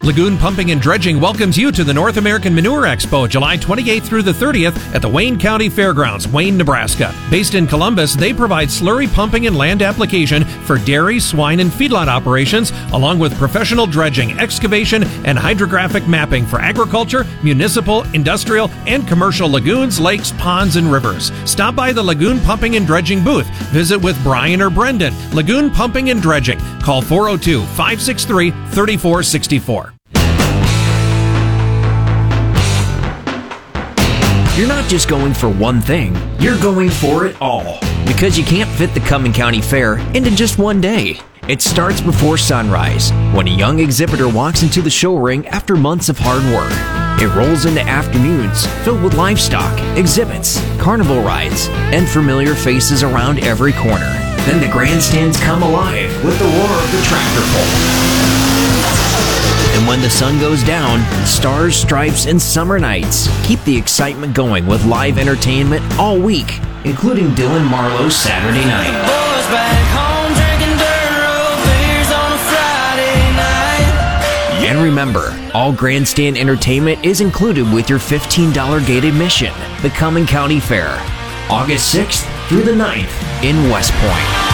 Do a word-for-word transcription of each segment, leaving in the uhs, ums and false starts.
Lagoon Pumping and Dredging welcomes you to the North American Manure Expo, July twenty-eighth through the thirtieth at the Wayne County Fairgrounds, Wayne, Nebraska. Based in Columbus, they provide slurry pumping and land application for dairy, swine, and feedlot operations, along with professional dredging, excavation, and hydrographic mapping for agriculture, municipal, industrial, and commercial lagoons, lakes, ponds, and rivers. Stop by the Lagoon Pumping and Dredging booth. Visit with Brian or Brendan. Lagoon Pumping and Dredging. Call four oh two, five six three, three four six four. You're not just going for one thing, you're going for it all. Because you can't fit the Cumming County Fair into just one day. It starts before sunrise, when a young exhibitor walks into the show ring after months of hard work. It rolls into afternoons filled with livestock, exhibits, carnival rides, and familiar faces around every corner. Then the grandstands come alive with the roar of the tractor pull. And when the sun goes down, stars, stripes, and summer nights keep the excitement going with live entertainment all week, including Dylan Marlowe's Saturday night. Boys back home drinking dirt road beers on a Friday night. And remember, all grandstand entertainment is included with your fifteen dollars gate admission. The Cumming County Fair, August sixth through the ninth in West Point.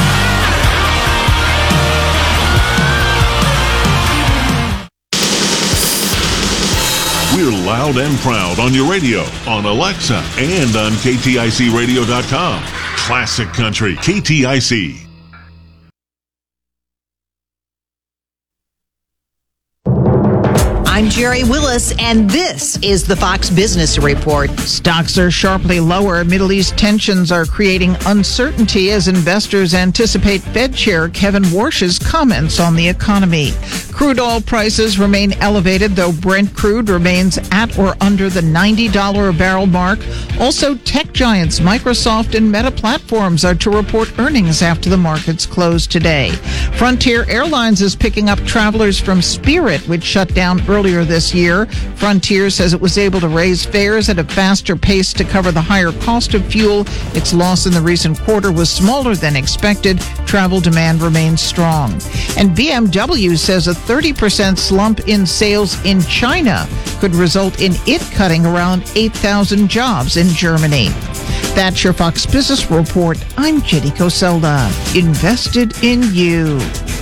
We're loud and proud on your radio, on Alexa, and on K T I C radio dot com. Classic Country, K T I C. I'm Jerry Willis, and this is the Fox Business Report. Stocks are sharply lower. Middle East tensions are creating uncertainty as investors anticipate Fed Chair Kevin Warsh's comments on the economy. Crude oil prices remain elevated, though Brent crude remains at or under the ninety dollars a barrel mark. Also, tech giants Microsoft and Meta Platforms are to report earnings after the markets close today. Frontier Airlines is picking up travelers from Spirit, which shut down earlier this year. Frontier says it was able to raise fares at a faster pace to cover the higher cost of fuel. Its loss in the recent quarter was smaller than expected. Travel demand remains strong. And B M W says a thirty percent slump in sales in China could result in it cutting around eight thousand jobs in Germany. That's your Fox Business Report. I'm Jenny Coselda. Invested in you.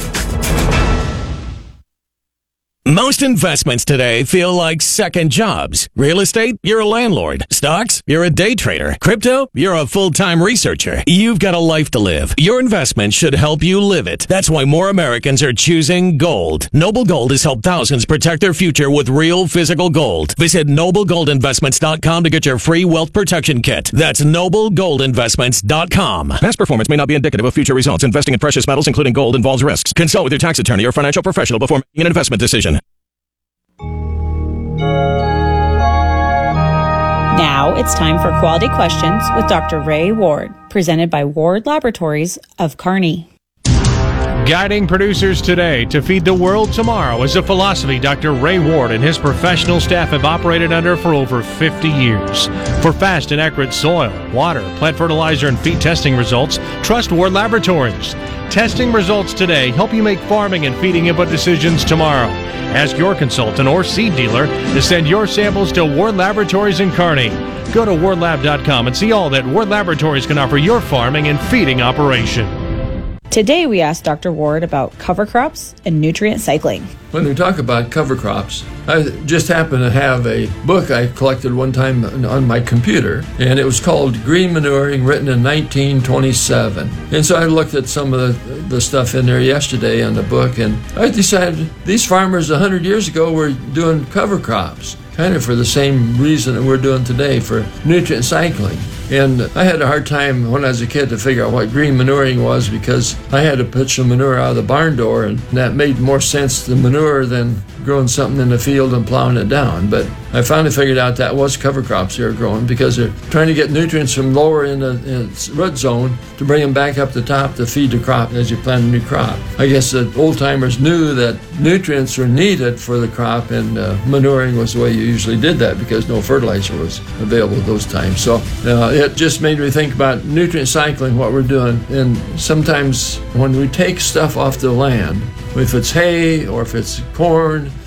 Most investments today feel like second jobs. Real estate, you're a landlord. Stocks, you're a day trader. Crypto, you're a full-time researcher. You've got a life to live. Your investment should help you live it. That's why more Americans are choosing gold. Noble Gold has helped thousands protect their future with real physical gold. Visit noble gold investments dot com to get your free wealth protection kit. That's noble gold investments dot com. Past performance may not be indicative of future results. Investing in precious metals, including gold, involves risks. Consult with your tax attorney or financial professional before making an investment decision. Now it's time for Quality Questions with Doctor Ray Ward, presented by Ward Laboratories of Kearney. Guiding producers today to feed the world tomorrow is a philosophy Doctor Ray Ward and his professional staff have operated under for over fifty years. For fast and accurate soil, water, plant fertilizer, and feed testing results, trust Ward Laboratories. Testing results today help you make farming and feeding input decisions tomorrow. Ask your consultant or seed dealer to send your samples to Ward Laboratories in Kearney. Go to ward lab dot com and see all that Ward Laboratories can offer your farming and feeding operation. Today we asked Doctor Ward about cover crops and nutrient cycling. When we talk about cover crops, I just happen to have a book I collected one time on my computer, and it was called Green Manuring, written in nineteen twenty-seven. And so I looked at some of the, the stuff in there yesterday in the book, and I decided these farmers one hundred years ago were doing cover crops, kind of for the same reason that we're doing today, for nutrient cycling. And I had a hard time when I was a kid to figure out what green manuring was, because I had to put some manure out of the barn door, and that made more sense to manure than growing something in the field and plowing it down. But I finally figured out that was cover crops they were growing, because they're trying to get nutrients from lower in the, in the root zone to bring them back up the top to feed the crop as you plant a new crop. I guess the old-timers knew that nutrients were needed for the crop, and uh, manuring was the way you usually did that, because no fertilizer was available at those times. So uh, it just made me think about nutrient cycling, what we're doing. And sometimes when we take stuff off the land, if it's hay or if it's corn